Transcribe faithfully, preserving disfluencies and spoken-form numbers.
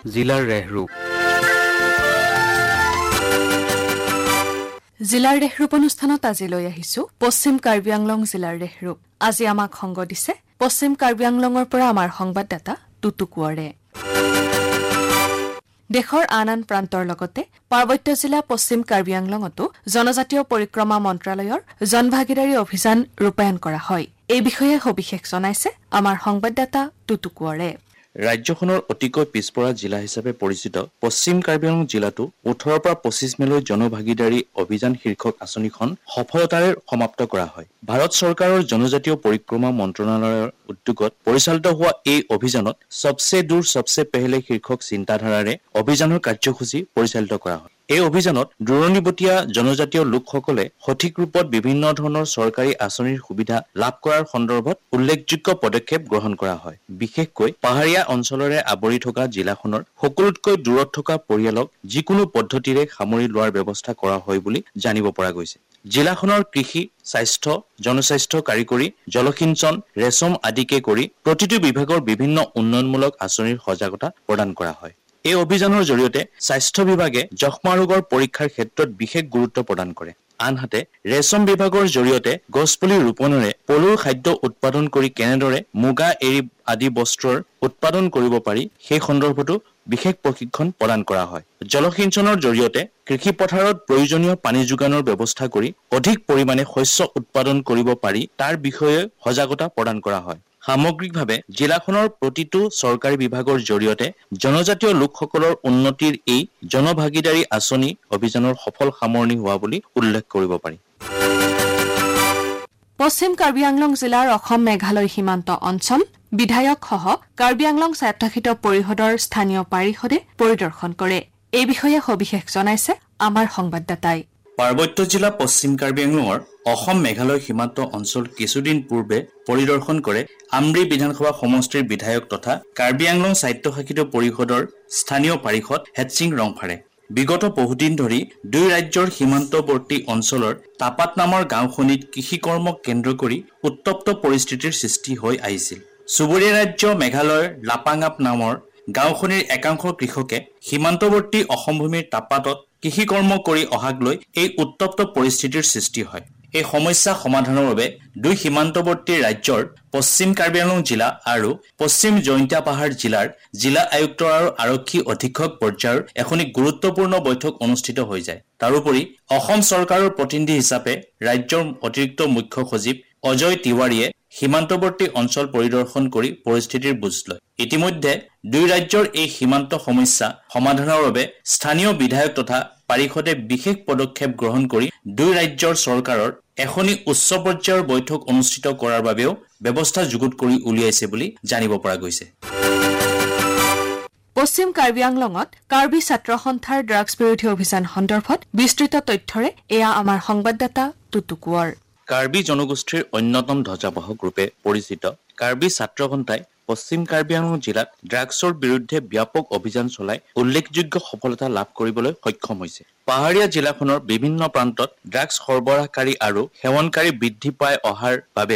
জিলাৰ ৰেহৰূপ জিলাৰ ৰেহৰূপ অনুষ্ঠানত আজি লৈ আহিছো পশ্চিম কাৰ্বি আংলং জিলাৰ ৰেহৰূপ। আজি আমাক সংগ দিছে পশ্চিম কাৰ্বি আংলঙৰ পৰা আমাৰ সংবাদদাতা টুটু কোঁৱৰে। দেশৰ আন আন প্ৰান্তৰ লগতে পাৰ্বত্য জিলা পশ্চিম কাৰ্বি আংলঙতো জনজাতীয় পৰিক্ৰমা মন্ত্ৰালয়ৰ জনভাগিদাৰী অভিযান ৰূপায়ণ কৰা হয়। এই বিষয়ে সবিশেষ জনাইছে আমাৰ সংবাদদাতা টুটু কোঁৱৰে। ৰাজ্যখনৰ অতিকৈ পিছপৰা জিলা হিচাপে পৰিচিত পশ্চিম কাৰ্বি আংলং জিলাটো ওঠৰৰ পৰা পঁচিছ মেলৈ জনভাগিদাৰী অভিযান শীৰ্ষক আঁচনিখন সফলতাৰে সমাপ্ত কৰা হয়। ভাৰত চৰকাৰৰ জনজাতীয় পৰিক্ৰমা মন্ত্ৰণালয়ৰ উদ্যোগত পৰিচালিত হোৱা এই অভিযানত সবচে দূৰ সবচে পেহলে শীৰ্ষক চিন্তাধাৰাৰে অভিযানৰ কাৰ্যসূচী পৰিচালিত কৰা হয়। এই অভিযানত দূৰণিবতীয়া জনজাতীয় লোকসকলে সঠিক ৰূপত বিভিন্ন ধৰণৰ চৰকাৰী আঁচনিৰ সুবিধা লাভ কৰাৰ সন্দৰ্ভত উল্লেখযোগ্য পদক্ষেপ গ্ৰহণ কৰা হয়। বিশেষকৈ পাহাৰীয়া অঞ্চলৰে আৱৰি থকা জিলাখনৰ সকলোতকৈ দূৰত থকা পৰিয়ালক যিকোনো পদ্ধতিৰে সামৰি লোৱাৰ ব্যৱস্থা কৰা হয় বুলি জানিব পৰা গৈছে। জিলাখনৰ কৃষি, স্বাস্থ্য, জনস্বাস্থ্য কাৰিকৰী, জলসিঞ্চন, ৰেচম আদিকে কৰি প্ৰতিটো বিভাগৰ বিভিন্ন উন্নয়নমূলক আঁচনিৰ সজাগতা প্ৰদান কৰা হয়। এই অভিযানৰ জৰিয়তে স্বাস্থ্য বিভাগে যক্ষ্মা ৰোগৰ পৰীক্ষাৰ ক্ষেত্ৰত বিশেষ গুৰুত্ব প্ৰদান কৰে। আনহাতে ৰেচম বিভাগৰ জৰিয়তে গছপুলি ৰোপণেৰে পলুৰ খাদ্য উৎপাদন কৰি কেনেদৰে মুগা, এৰী আদি বস্ত্ৰৰ উৎপাদন কৰিব পাৰি সেই সন্দৰ্ভতো বিশেষ প্ৰশিক্ষণ প্ৰদান কৰা হয়। জলসিঞ্চনৰ জৰিয়তে কৃষি পথাৰত প্ৰয়োজনীয় পানী যোগানৰ ব্যৱস্থা কৰি অধিক পৰিমাণে শস্য উৎপাদন কৰিব পাৰি তাৰ বিষয়ে সজাগতা প্ৰদান কৰা হয়। সামগ্ৰিকভাৱে জিলাখনৰ প্ৰতিটো চৰকাৰী বিভাগৰ জৰিয়তে জনজাতীয় লোকসকলৰ উন্নতিৰ এই জনভাগিদাৰী আঁচনি অভিযানৰ সফল সামৰণি হোৱা বুলি উল্লেখ কৰিব পাৰি। পশ্চিম কাৰ্বি আংলং জিলাৰ অসম মেঘালয় সীমান্ত অঞ্চল বিধায়কসহ কাৰ্বি আংলং স্বায়ত্তশাসিত পৰিষদৰ স্থানীয় পাৰিষদে পৰিদৰ্শন কৰে। এই বিষয়ে সবিশেষ জনাইছে আমাৰ সংবাদদাতাই। পাৰ্বত্য জিলা পশ্চিম কাৰ্বি আংলঙৰ অসম মেঘালয় সীমান্ত অঞ্চল কিছুদিন পূৰ্বে পৰিদৰ্শন কৰে আমৰি বিধানসভা সমষ্টিৰ বিধায়ক তথা কাৰ্বি আংলং স্বায়ত্তশাসিত পৰিষদৰ স্থানীয় পাৰিষদ হেতচিং ৰংফাৰে। বিগত বহুদিন ধৰি দুই ৰাজ্যৰ সীমান্তৱৰ্তী অঞ্চলৰ তাপাত নামৰ গাঁওখনিত কৃষিকৰ্মক কেন্দ্ৰ কৰি উত্তপ্ত পৰিস্থিতিৰ সৃষ্টি হৈ আহিছিল। চুবুৰীয়া ৰাজ্য মেঘালয়ৰ লাপাঙাপ নামৰ গাঁওখনিৰ একাংশ কৃষকে সীমান্তৱৰ্তী অসম ভূমিৰ তাপাতত কৃষিকৰ্ম কৰি অহাক লৈ এই উত্তপ্ত পৰিস্থিতিৰ সৃষ্টি হয়। এই সমস্যা সমাধানৰ বাবে দুই সীমান্তৱৰ্তী ৰাজ্যৰ পশ্চিম কাৰ্বি আংলং জিলা আৰু পশ্চিম জয়ন্তীয়া পাহাৰ জিলাৰ জিলা আয়ুক্ত আৰু আৰক্ষী অধীক্ষক পৰ্যায়ৰ এখনি গুৰুত্বপূৰ্ণ বৈঠক অনুষ্ঠিত হৈ যায়। তাৰোপৰি অসম চৰকাৰৰ প্ৰতিনিধি হিচাপে ৰাজ্যৰ অতিৰিক্ত মুখ্য সচিব অজয় তিৱাৰীয়ে সীমান্তৱৰ্তী অঞ্চল পৰিদৰ্শন কৰি পৰিস্থিতিৰ বুজ লয়। ইতিমধ্যে দুই ৰাজ্যৰ এই সীমান্ত সমস্যা সমাধানৰ বাবে স্থানীয় বিধায়ক তথা পাৰিষদে বিশেষ পদক্ষেপ গ্ৰহণ কৰি দুই ৰাজ্যৰ চৰকাৰৰ এখনি উচ্চ পৰ্যায়ৰ বৈঠক অনুষ্ঠিত কৰাৰ বাবেও ব্যৱস্থা যুগুত কৰি উলিয়াইছে বুলি জানিব পৰা গৈছে। পশ্চিম কাৰ্বি আংলঙত কাৰ্বি ছাত্ৰ সন্থাৰ ড্ৰাগছ বিৰোধী অভিযান সন্দৰ্ভত বিস্তৃত তথ্যৰে এয়া আমাৰ সংবাদদাতা টুটু কোঁৱৰ। কাৰ্বি জনগোষ্ঠীৰ অন্যতম ধ্বজাবাহক ৰূপে পৰিচিত কাৰ্বি ছাত্ৰ সন্থাই পশ্চিম কাৰ্বি আংলং জিলাত ড্ৰাগছৰ বিৰুদ্ধে ব্যাপক অভিযান চলাই উল্লেখযোগ্য সফলতা লাভ কৰিবলৈ সক্ষম হৈছে। পাহাৰীয়া জিলাখনৰ বিভিন্ন প্ৰান্তত ড্ৰাগছ সৰবৰাহকাৰী আৰু সেৱনকাৰী বৃদ্ধি পাই অহাৰ বাবে